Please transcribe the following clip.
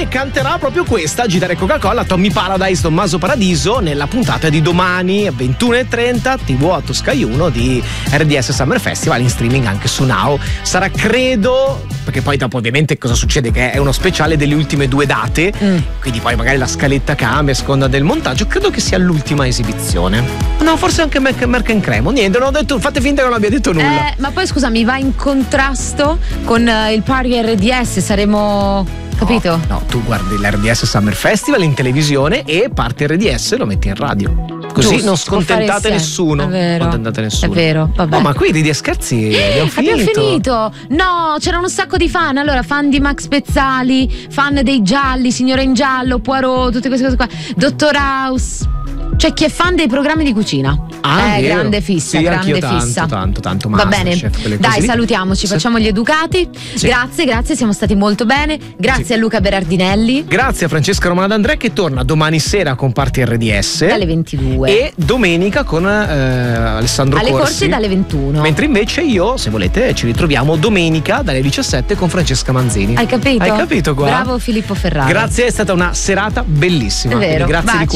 e canterà proprio questa, Agitare Coca-Cola, Tommy Paradise, Tommaso Paradiso, nella puntata di domani 21:30 TV8 Sky 1 di RDS Summer Festival, in streaming anche su Now. Sarà, credo, perché poi dopo ovviamente cosa succede, che è uno speciale delle ultime 2 date, quindi poi magari la scaletta cambia a seconda del montaggio. Credo che sia l'ultima esibizione, no, forse anche Merck and Cremo. Niente, non ho detto, fate finta che non abbia detto nulla. Ma poi scusami, va in contrasto con il party RDS, saremo... Capito? No, tu guardi l'RDS Summer Festival in televisione e parte RDS lo metti in radio. Così Giusto, non scontentate nessuno. È vero. Scontentate nessuno. È vero, vabbè. Oh, ma qui ridi e scherzi abbiamo finito. No, c'erano un sacco di fan. Allora, fan di Max Pezzali, fan dei gialli, Signora in giallo, Poirot, tutte queste cose qua. Dottor House. C'è chi è fan dei programmi di cucina. Vero. Grande fissa, sì, grande fissa. Tanto. Va bene. Dai, salutiamoci, facciamo gli educati. Sì. Grazie, siamo stati molto bene. Grazie a Luca Berardinelli. Grazie a Francesca Romana D'Andrea, che torna domani sera con Party RDS dalle 22 e domenica con Alessandro alle Corsi corse dalle 21. Mentre invece io, se volete, ci ritroviamo domenica dalle 17 con Francesca Manzini. Hai capito? Hai capito, guarda. Bravo Filippo Ferrari. Grazie, è stata una serata bellissima. È vero. Grazie di cuore.